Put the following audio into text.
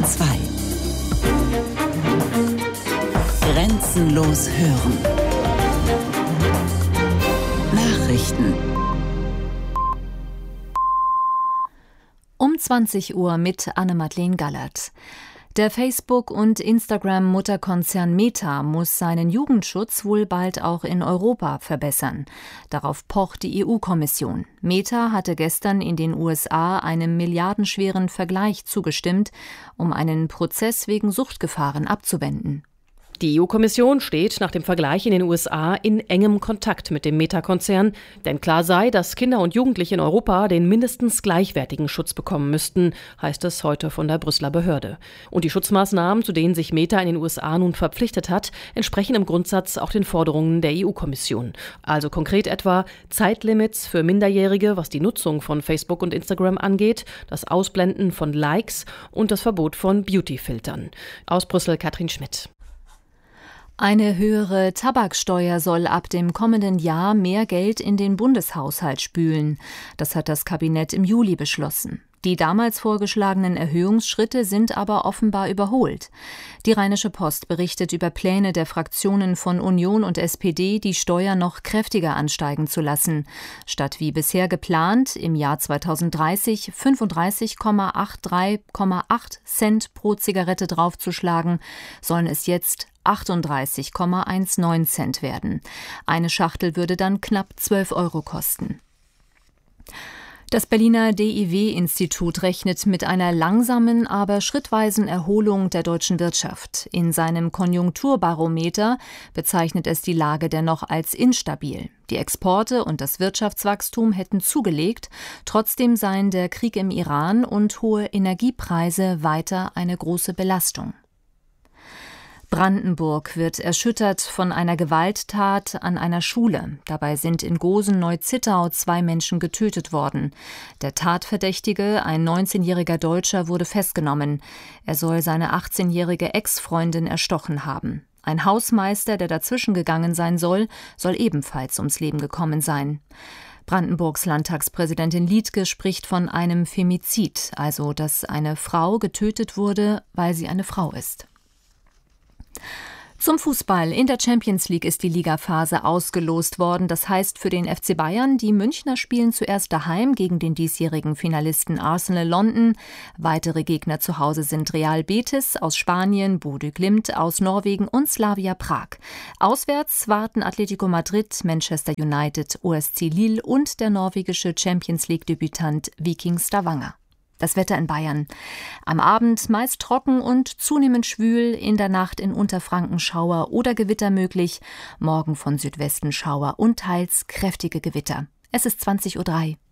Bayern 2. Grenzenlos hören. Nachrichten. Um 20 Uhr mit Anne-Madeleine Gallert. Der Facebook- und Instagram-Mutterkonzern Meta muss seinen Jugendschutz wohl bald auch in Europa verbessern. Darauf pocht die EU-Kommission. Meta hatte gestern in den USA einem milliardenschweren Vergleich zugestimmt, um einen Prozess wegen Suchtgefahren abzuwenden. Die EU-Kommission steht nach dem Vergleich in den USA in engem Kontakt mit dem Meta-Konzern, denn klar sei, dass Kinder und Jugendliche in Europa den mindestens gleichwertigen Schutz bekommen müssten, heißt es heute von der Brüsseler Behörde. Und die Schutzmaßnahmen, zu denen sich Meta in den USA nun verpflichtet hat, entsprechen im Grundsatz auch den Forderungen der EU-Kommission. Also konkret etwa Zeitlimits für Minderjährige, was die Nutzung von Facebook und Instagram angeht, das Ausblenden von Likes und das Verbot von Beauty-Filtern. Aus Brüssel Katrin Schmidt. Eine höhere Tabaksteuer soll ab dem kommenden Jahr mehr Geld in den Bundeshaushalt spülen. Das hat das Kabinett im Juli beschlossen. Die damals vorgeschlagenen Erhöhungsschritte sind aber offenbar überholt. Die Rheinische Post berichtet über Pläne der Fraktionen von Union und SPD, die Steuer noch kräftiger ansteigen zu lassen. Statt wie bisher geplant im Jahr 2030 35,83,8 Cent pro Zigarette draufzuschlagen, sollen es jetzt 38,19 Cent werden. Eine Schachtel würde dann knapp 12 € kosten. Das Berliner DIW-Institut rechnet mit einer langsamen, aber schrittweisen Erholung der deutschen Wirtschaft. In seinem Konjunkturbarometer bezeichnet es die Lage dennoch als instabil. Die Exporte und das Wirtschaftswachstum hätten zugelegt, trotzdem seien der Krieg im Iran und hohe Energiepreise weiter eine große Belastung. Brandenburg wird erschüttert von einer Gewalttat an einer Schule. Dabei sind in Gosen-Neuzittau 2 Menschen getötet worden. Der Tatverdächtige, ein 19-jähriger Deutscher, wurde festgenommen. Er soll seine 18-jährige Ex-Freundin erstochen haben. Ein Hausmeister, der dazwischen gegangen sein soll ebenfalls ums Leben gekommen sein. Brandenburgs Landtagspräsidentin Liedtke spricht von einem Femizid, also dass eine Frau getötet wurde, weil sie eine Frau ist. Zum Fußball. In der Champions League ist die Ligaphase ausgelost worden. Das heißt für den FC Bayern, die Münchner spielen zuerst daheim gegen den diesjährigen Finalisten Arsenal London. Weitere Gegner zu Hause sind Real Betis aus Spanien, Bodø Glimt aus Norwegen und Slavia Prag. Auswärts warten Atletico Madrid, Manchester United, OSC Lille und der norwegische Champions League-Debütant Viking Stavanger. Das Wetter in Bayern. Am Abend meist trocken und zunehmend schwül, in der Nacht in Unterfranken Schauer oder Gewitter möglich, morgen von Südwesten Schauer und teils kräftige Gewitter. Es ist 20:03 Uhr.